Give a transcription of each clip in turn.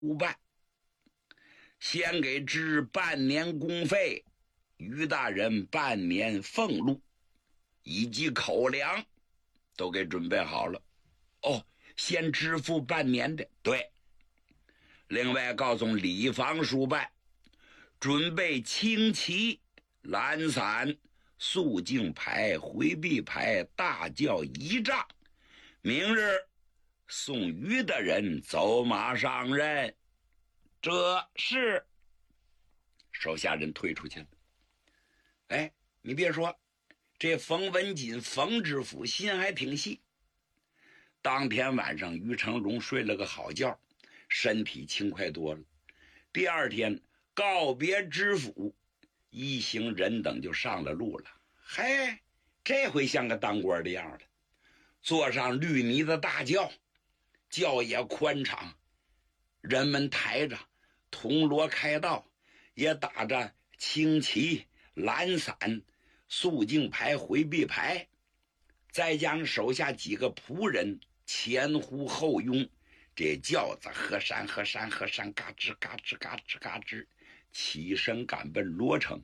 无办，先给支半年工费，于大人半年俸禄以及口粮都给准备好了。哦，先支付半年的，对。另外告诉礼房书办，准备轻骑、蓝伞、肃静牌、回避牌、大轿仪仗，明日送鱼的人走马上任。这是手下人退出去了。哎，你别说，这冯文锦冯知府心还挺细。当天晚上于成荣睡了个好觉，身体轻快多了。第二天告别知府，一行人等就上了路了。嘿，这回像个当官的样了，坐上绿泥的大轿，轿也宽敞，人们抬着铜锣开道，也打着轻骑、蓝伞、肃静牌、回避牌，再加上手下几个仆人前呼后拥，这轿子和山和山和山，嘎吱嘎吱嘎吱嘎吱，起身赶奔罗城。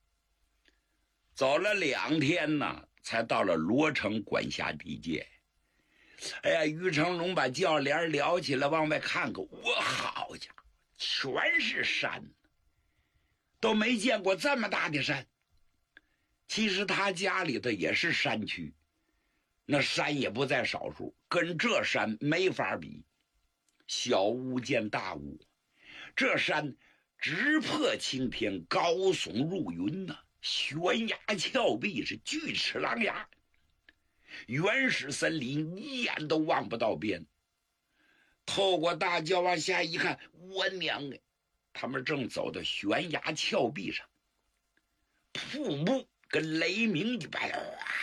走了2天呢，才到了罗城管辖地界。哎呀，于成龙把轿帘撩起来往外看看，我好家伙，全是山，都没见过这么大的山。其实他家里头也是山区，那山也不在少数，跟这山没法比。小巫见大巫，这山直破青天，高耸入云呐，悬崖峭壁是巨齿狼牙，原始森林一眼都望不到边。透过大轿往下一看，我娘哎，他们正走到悬崖峭壁上，瀑布跟雷鸣一般，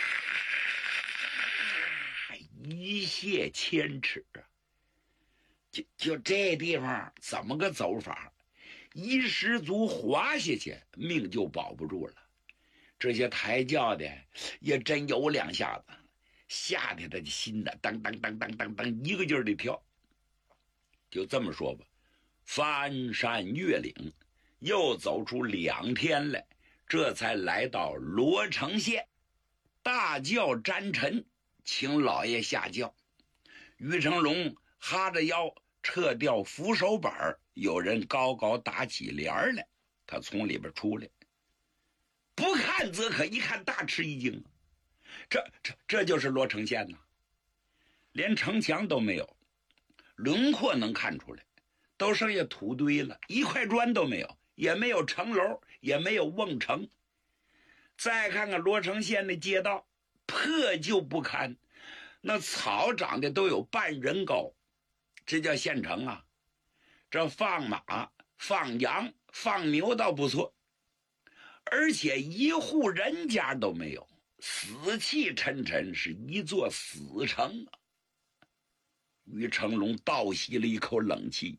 一泻千尺啊！就这地方怎么个走法？一失足滑下去，命就保不住了。这些抬轿的也真有2下子，吓得他的心呢，当当当当当当，一个劲儿的跳。就这么说吧，翻山越岭，又走出2天来，这才来到罗城县。大轿沾尘，请老爷下轿。于成龙哈着腰撤掉扶手板，有人高高打起帘来，他从里边出来，不看则可，一看大吃一惊。这就是罗城县呐，连城墙都没有，轮廓能看出来，都剩下土堆了，一块砖都没有，也没有城楼，也没有瓮城。再看看罗城县的街道，破旧不堪，那草长得都有半人高，这叫县城啊。这放马放羊放牛倒不错，而且一户人家都没有，死气沉沉，是一座死城啊。于成龙倒吸了一口冷气，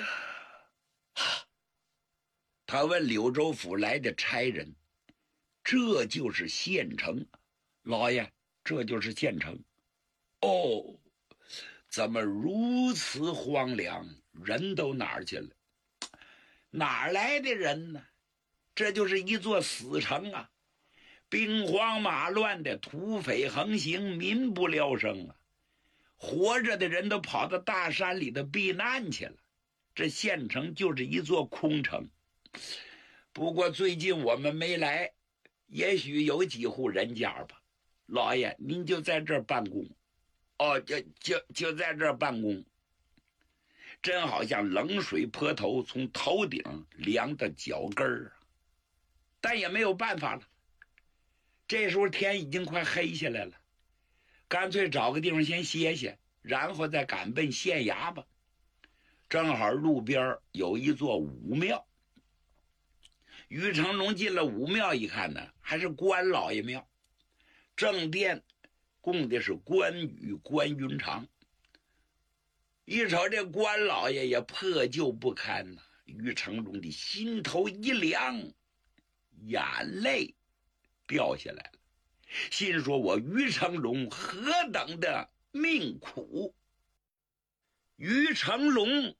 他问柳州府来的差人，这就是县城？老爷，这就是县城。哦，怎么如此荒凉？人都哪儿去了？哪来的人呢？这就是一座死城啊！兵荒马乱的，土匪横行，民不聊生啊！活着的人都跑到大山里头避难去了，这县城就是一座空城。不过最近我们没来，也许有几户人家吧。老爷，您就在这儿办公。哦，就在这儿办公。真好像冷水泼头，从头顶凉到脚跟儿啊！但也没有办法了，这时候天已经快黑下来了，干脆找个地方先歇歇，然后再赶奔县衙吧。正好路边有一座武庙，于成龙进了武庙一看呢，还是关老爷庙，正殿供的是关羽、关云长。一瞅这关老爷也破旧不堪呐，于成龙的心头一凉，眼泪掉下来了，心说我于成龙何等的命苦。于成龙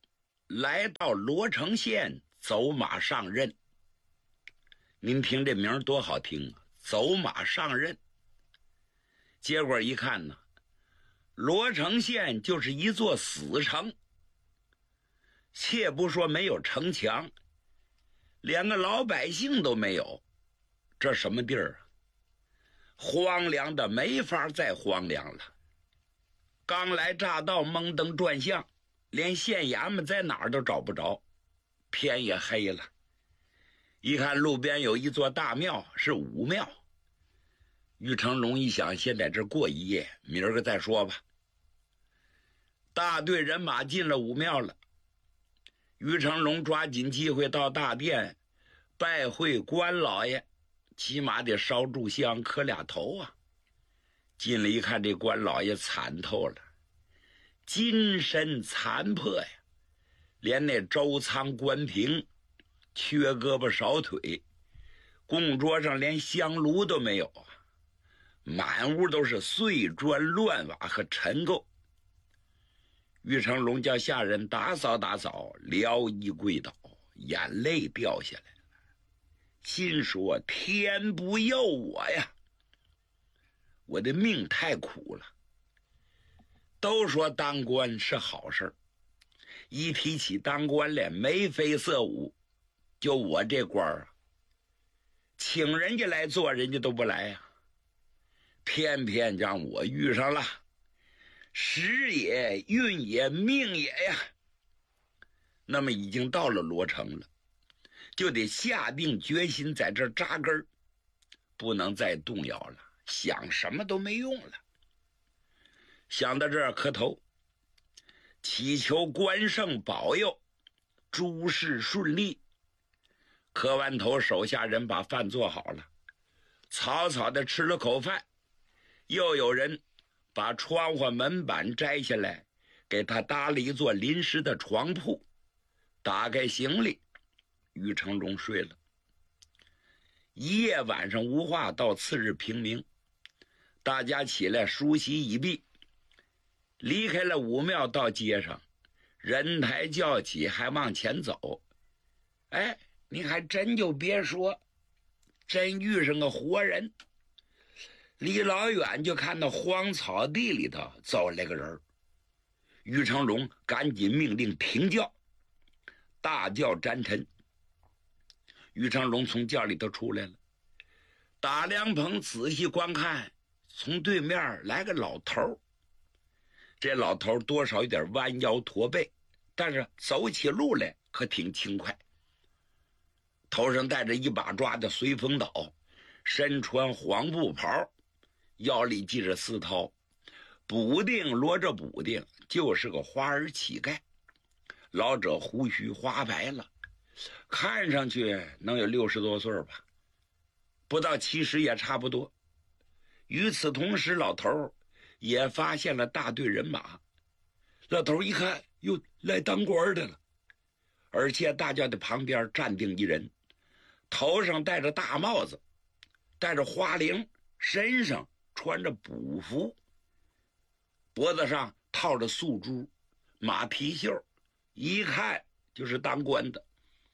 来到罗城县走马上任。您听这名多好听啊，走马上任。结果一看呢，罗城县就是一座死城，且不说没有城墙，连个老百姓都没有。这什么地儿啊？荒凉的没法再荒凉了。刚来乍到，蒙灯转向，连县衙门在哪儿都找不着，天也黑了。一看路边有一座大庙，是武庙。于成龙一想，先在这过一夜，明儿个再说吧。大队人马进了武庙了，于成龙抓紧机会到大殿拜会关老爷，起码得烧炷香磕俩头啊。进来一看，这关老爷惨透了，精神残破呀，连那周仓关平缺胳膊少腿，供桌上连香炉都没有啊，满屋都是碎砖乱瓦和尘垢。于成龙叫下人打扫打扫，撩衣跪倒，眼泪掉下来了，心说天不佑我呀，我的命太苦了。都说当官是好事，一提起当官来，眉飞色舞。就我这官啊，请人家来做，人家都不来呀，偏偏让我遇上了，时也运也命也呀。那么已经到了罗城了，就得下定决心在这扎根，不能再动摇了，想什么都没用了。想到这儿，磕头祈求关圣保佑，诸事顺利。磕完头，手下人把饭做好了，草草的吃了口饭。又有人把窗户门板摘下来，给他搭了一座临时的床铺，打开行李，于成龙睡了。一夜晚上无话，到次日平明，大家起来梳洗已毕，离开了武庙，到街上，人抬轿起，还往前走。哎，你还真就别说，真遇上个活人。离老远就看到荒草地里头走来个人，于成龙赶紧命令停轿，大轿沾尘。于成龙从轿里头出来了，打凉棚仔细观看，从对面来个老头。这老头多少有点弯腰驼背，但是走起路来可挺轻快。头上戴着一把抓的随风倒，身穿黄布袍，腰里系着丝绦，补丁摞着补丁，就是个花儿乞丐。老者胡须花白了，看上去能有60多岁吧，不到70也差不多。与此同时，老头也发现了大队人马。老头一看，又来当官的了，而且大家的旁边站定一人，头上戴着大帽子，戴着花翎，身上穿着补服，脖子上套着素珠，马蹄袖，一看就是当官的。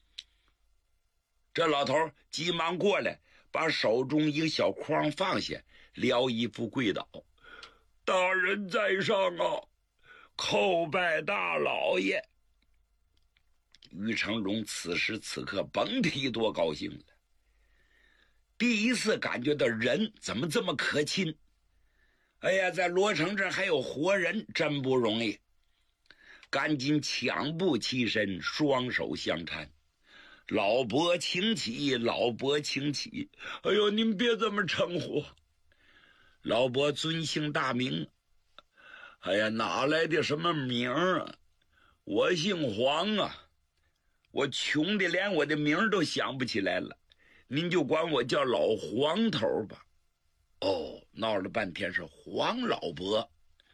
这老头急忙过来，把手中一个小筐放下，撩衣服跪倒：“大人在上啊，叩拜大老爷。”于成龙此时此刻甭提多高兴了，第一次感觉到人怎么这么可亲。哎呀，在罗城这还有活人，真不容易。赶紧抢步起身，双手相搀：“老伯请起，老伯请起。”“哎呦，您别这么称呼，老伯尊姓大名。”“哎呀，哪来的什么名啊？我姓黄啊，我穷的连我的名都想不起来了，您就管我叫老黄头吧。”“哦，闹了半天是黄老伯。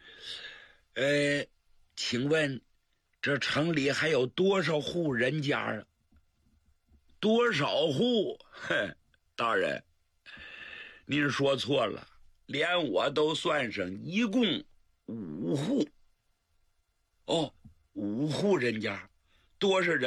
请问这城里还有多少户人家啊？”“多少户？大人，您说错了，连我都算上，一共5户。”“哦，5户人家， 多少人